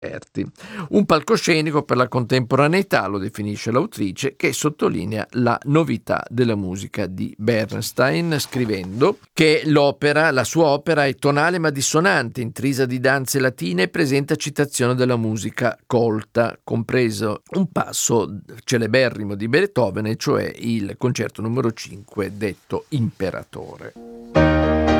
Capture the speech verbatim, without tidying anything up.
Un palcoscenico per la contemporaneità, lo definisce l'autrice, che sottolinea la novità della musica di Bernstein, scrivendo che l'opera, la sua opera è tonale ma dissonante, intrisa di danze latine e presenta citazione della musica colta, compreso un passo celeberrimo di Beethoven, e cioè il concerto numero cinque detto Imperatore.